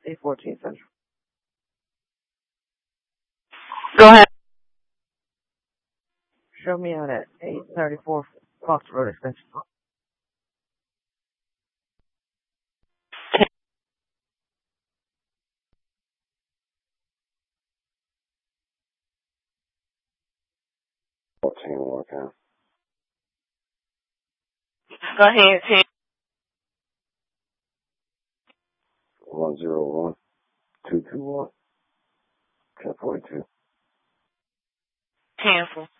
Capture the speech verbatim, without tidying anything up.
eight fourteen Central. Go ahead. Show me out at eight thirty-four Fox Road Extension. fourteen working. Go ahead, ten. one zero one two two one ten forty-two. Cancel.